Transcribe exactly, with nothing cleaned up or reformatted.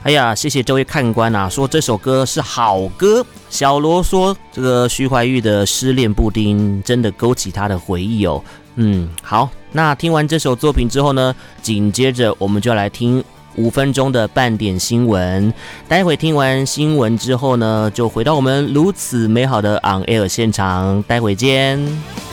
哎呀，谢谢这位看官啊，说这首歌是好歌。小罗说，这个徐怀钰的失恋布丁真的勾起他的回忆哦。嗯，好，那听完这首作品之后呢，紧接着我们就来听五分钟的半点新闻。待会听完新闻之后呢，就回到我们如此美好的 On Air 现场，待会见。